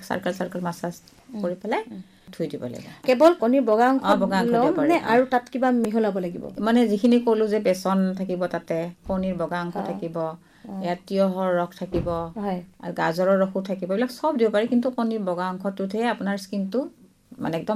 circle massage কৰি পেলাই ধুই দিব লাগে কেৱল কণীৰ বগা অংশ মানে আৰু তাত কিবা মিহলাব লাগিব মানে যিখিনি ক'লো যে বেচন থাকিব তাতে কণীৰ বগা অংশ থাকিব ইয়াত তিয়হৰ ৰস থাকিব আৰু গাজৰৰ ৰসো থাকিব এইবিলাক চব দিব পাৰি কিন্তু কণীৰ বগা অংশটোতহে আপোনাৰ স্কিনটো মানে একদম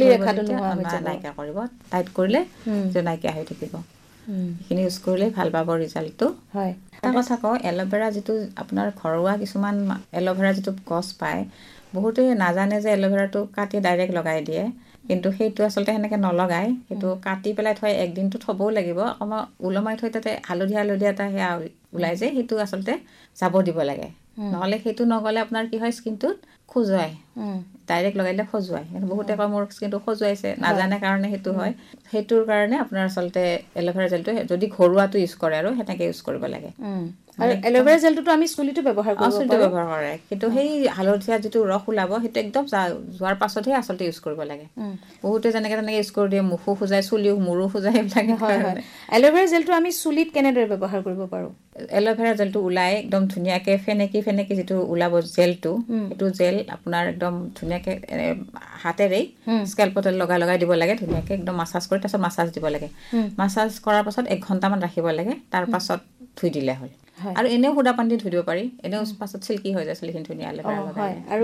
নাইকিয়া কৰিব টাইট কৰিলে নাইকিয়া হৈ থাকিব সেইখিনি ইউজ কৰিলে ভাল পাব ৰিজাল্টটো এটা কথা কওঁ এল'ভেৰা যিটো আপোনাৰ ঘৰুৱা কিছুমান এল'ভেৰা যিটো গছ পায় বহুতে নাজানে যে এল'ভেৰাটো কাটি ডাইৰেক্ট লগাই দিয়ে কিন্তু সেইটো আচলতে সেনেকৈ নলগায় সেইটো কাটি পেলাই থৈ একদিনটো থ'বও লাগিব অকণমান ওলমাই থৈ তাতে হালধীয়া এটা সেয়া ওলাই যায় সেইটো আচলতে যাব দিব লাগে নহ'লে সেইটো নগ'লে আপোনাৰ কি হয় স্কিনটোত খজুৱাই ডাইৰেক্ট লগাই খজুৱাই বহুতে কয় মোৰ স্কিনটো খজুৱাইছে নাজানে কাৰণে সেইটো হয় সেইটোৰ কাৰণে আপোনাৰ আচলতে এল'ভেৰা জেলটো যদি ঘৰুৱাটো ইউজ কৰে আৰু সেনেকৈ ইউজ কৰিব লাগে আৰু এল'ভেৰা জেলটো আমি চুলিটো ব্যৱহাৰ কৰে কিন্তু সেই হালধীয়া যিটো ৰস ওলাব সেইটো একদম যোৱাৰ পাছতহে আচলতে ইউজ কৰিব লাগে বহুতে যেনেকৈ ইউজ কৰি দিয়ে মুখো খোজাই চুলিও মূৰো খোজাই এইবিলাক এল'ভেৰা জেলটো আমি চুলিত কেনেদৰে ব্যৱহাৰ কৰিব পাৰোঁ এল'ভেৰা জেলটো ওলাই একদম ধুনীয়াকৈ ফেনেকি যিটো ওলাব জেলটো সেইটো জেল আপোনাৰ একদম ধুনীয়াকৈ হাতেৰেই স্কেল্পত লগাই দিব লাগে ধুনীয়াকৈ একদম মাছাজ কৰি তাৰপিছত মাছাজ দিব লাগে মাছাজ কৰাৰ পাছত 1 ঘণ্টামান ৰাখিব লাগে তাৰ পাছত ধুই দিলে হ'ল আৰু এনেও সুদা পানী ধুই দিব পাৰি এনেও পাছত চিল্কি হৈ যায় চুলিখিনি ধুনীয়া লগাই আৰু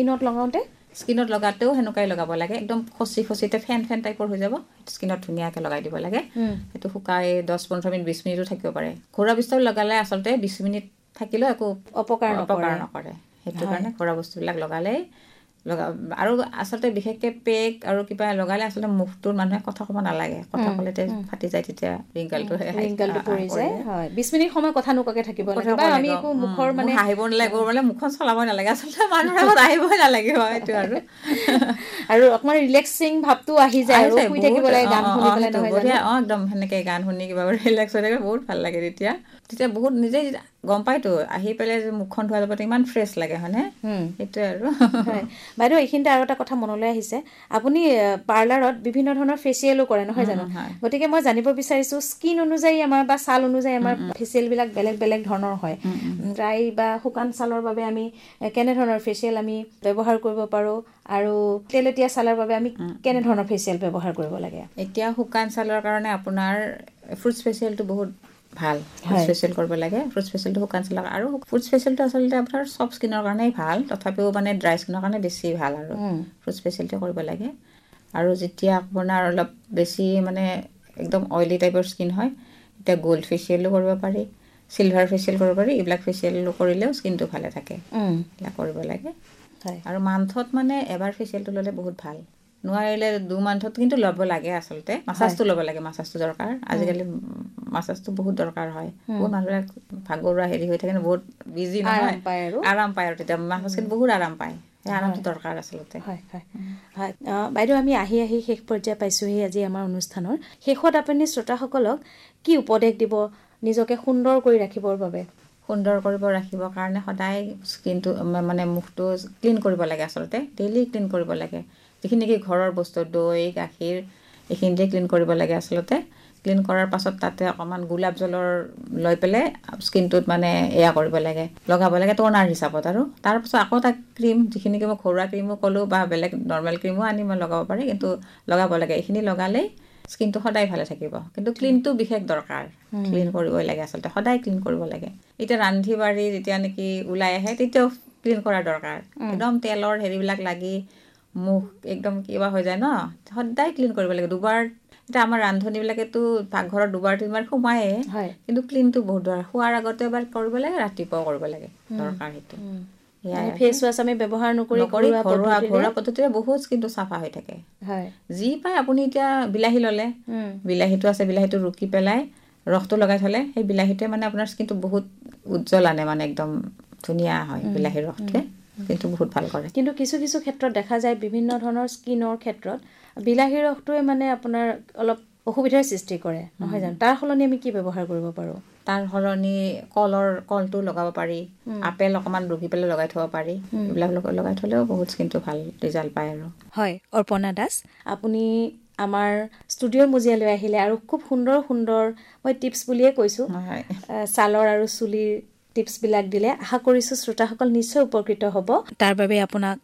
স্কিনত লগাতেও সেনেকুৱাই লগাব লাগে একদম খচিতে ফেন টাইপৰ হৈ যাব স্কিনত ধুনীয়াকৈ লগাই দিব লাগে সেইটো শুকাই 10-15 মিনিট 20 মিনিটো থাকিব পাৰে ঘৰুৱা বস্তু লগালে আচলতে 20 মিনিট থাকিলেও একো অপকাৰ নকৰে সেইটো কাৰণে ঘৰুৱা বস্তুবিলাক লগালে আৰু আচলতে বিশেষকৈ পেক আৰু কিবা লগালে আচলতে মুখটোৰ মানুহে কথা ক'ব নালাগে কথা ক'লে ফাটি যায় তেতিয়া ৰিংকলটো পৰি যায় 20 মিনিট সময় কথা নোকোৱাকৈ থাকিব লাগে বা আমি একো মুখৰ মানে হাঁহিব নালাগে মানে মুখখন চলাব নালাগে আচলতে মানুহৰ আগত আহিবই নালাগিব এইটো আৰু অকণমান ৰিলেক্সিং ভাৱটো আহি যায় আৰু শুই থাকিব লাগে গান শুনি পেলাই নহয় একদম সেনেকৈ গান শুনি কিবা ৰিলেক্স হৈ থাকে বহুত ভাল লাগে তেতিয়া বহুত নিজেই গম পাইতো আহি পেলাই যে মুখখন ধোৱা যাব ইমান ফ্ৰেছ লাগে হয়নে সেইটোৱে আৰু বাইদেউ এইখিনিতে আৰু এটা কথা মনলৈ আহিছে আপুনি পাৰ্লাৰত বিভিন্ন ধৰণৰ ফেচিয়েলো কৰে নহয় জানো গতিকে মই জানিব বিচাৰিছোঁ স্কিন অনুযায়ী আমাৰ বা ছাল অনুযায়ী আমাৰ ফেচিয়েলবিলাক বেলেগ ধৰণৰ হয় ড্ৰাই বা শুকান ছালৰ বাবে আমি কেনেধৰণৰ ফেচিয়েল আমি ব্যৱহাৰ কৰিব পাৰোঁ আৰু তেলেতীয়া ছালৰ বাবে আমি কেনেধৰণৰ ফেচিয়েল ব্যৱহাৰ কৰিব লাগে এতিয়া শুকান ছালৰ কাৰণে আপোনাৰ ফ্ৰুটছ ফেচিয়েলটো বহুত ভাল ফ্ৰুটছ ফেচিয়েল কৰিব লাগে ফ্ৰুটছ ফেচিয়েলটো শুকান ছালৰ আৰু ফ্ৰুটছ ফেচিয়েলটো আচলতে আপোনাৰ চব স্কিনৰ কাৰণেই ভাল তথাপিও মানে ড্ৰাই স্কিনৰ কাৰণে বেছি ভাল আৰু ফ্ৰুটছ ফেচিয়েলটো কৰিব লাগে আৰু যেতিয়া আপোনাৰ অলপ বেছি মানে একদম অইলি টাইপৰ স্কিন হয় তেতিয়া গ'ল্ড ফেচিয়েলো কৰিব পাৰি চিলভাৰ ফেচিয়েল কৰিব পাৰি এইবিলাক ফেচিয়েল কৰিলেও স্কিনটো ভালে থাকে এইবিলাক কৰিব লাগে আৰু মান্থত মানে এবাৰ ফেচিয়েলটো ল'লে বহুত ভাল নোৱাৰিলে 2 মান্থত কিন্তু ল'ব লাগে আচলতে মাছাজটো ল'ব লাগে মাছাজটো দৰকাৰ আজিকালি মাছাজটো বহুত দৰকাৰ হয় বহুত মানুহবিলাক ভাগৰুৱা হেৰি হৈ থাকে বহুত বিজি নহয় আৰাম পায় আৰু তেতিয়া মাছাজ কিন্তু বহুত আৰাম পায় সেই আৰামটো দৰকাৰ আচলতে বাইদেউ আমি আহি শেষ পৰ্যায় পাইছোঁহি আজি আমাৰ অনুষ্ঠানৰ শেষত আপুনি শ্ৰোতাসকলক কি উপদেশ দিব নিজকে সুন্দৰ কৰি ৰাখিবৰ বাবে সুন্দৰ ৰাখিবৰ কাৰণে সদায় স্কিনটো মানে মুখটো ক্লিন কৰিব লাগে আচলতে ডেইলি ক্লিন কৰিব লাগে যিখিনি নেকি ঘৰৰ বস্তু দৈ গাখীৰ এইখিনিতে ক্লিন কৰিব লাগে আচলতে ক্লিন কৰাৰ পাছত তাতে অকণমান গোলাপ জলৰ লৈ পেলাই স্কিনটোত মানে এয়া কৰিব লাগে লগাব লাগে ট'নাৰ হিচাপত আৰু তাৰপাছত আকৌ এটা ক্ৰীম যিখিনি মই ঘৰুৱা ক্ৰীমো ক'লোঁ বা বেলেগ নৰ্মেল ক্ৰীমো আনি মই লগাব পাৰি কিন্তু লগাব লাগে এইখিনি লগালেই স্কিনটো সদায় ভালে থাকিব কিন্তু ক্লিনটো বিশেষ দৰকাৰ ক্লিন কৰিবই লাগে আচলতে সদায় ক্লিন কৰিব লাগে এতিয়া ৰান্ধি বাঢ়ি যেতিয়া নেকি ওলাই আহে তেতিয়াও ক্লিন কৰা দৰকাৰ একদম তেলৰ হেৰিবিলাক লাগি মুখ একদম কিবা হৈ যায় ন সদায় ক্লিন কৰিব লাগে দুবাৰ এতিয়া আমাৰ ৰান্ধনীবিলাকেতো পাকঘৰত 2-3বাৰ সোমায়ে কিন্তু ক্লিনটো বহুত দৰকাৰ খোৱাৰ আগতে এবাৰ কৰিব লাগে ৰাতিপুৱাও কৰিব লাগে দৰকাৰ সেইটো ফেচ ৱাছ আমি ব্যৱহাৰ নকৰি ঘৰুৱা পদ্ধতিৰে বহুত স্কিনটো চাফা হৈ থাকে যি পায় আপুনি এতিয়া বিলাহী ল'লে বিলাহীটো আছে বিলাহীটো ৰুকি পেলাই ৰসটো লগাই থ'লে সেই বিলাহীটোৱে মানে আপোনাৰ স্কিনটো বহুত উজ্জ্বল আনে মানে একদম ধুনীয়া হয় বিলাহীৰ ৰসটোৱে কিন্তু বহুত ভাল কৰে কিন্তু কিছু ক্ষেত্ৰত দেখা যায় বিভিন্ন ধৰণৰ স্কিনৰ ক্ষেত্ৰত বিলাহীৰ ৰসটোৱে মানে আপোনাৰ অলপ অসুবিধাৰ সৃষ্টি কৰে নহয় জানো তাৰ সলনি আমি কি ব্যৱহাৰ কৰিব পাৰোঁ তাৰ সলনি কলটো লগাব পাৰি আপেল অকণমান ৰুকি পেলাই লগাই থ'ব পাৰি এইবিলাক লগাই থ'লেও বহুত স্কিনটো ভাল ৰিজাল্ট পায় আৰু হয় অৰ্পণা দাস আপুনি আমাৰ ষ্টুডিঅ'ৰ মজিয়ালৈ আহিলে আৰু খুব সুন্দৰ মই টিপছ বুলিয়ে কৈছোঁ ছালৰ আৰু চুলিৰ টিপছবিলাক দিলে আশা কৰিছোঁ শ্ৰোতাসকল নিশ্চয় উপকৃত হ'ব তাৰ বাবে আপোনাক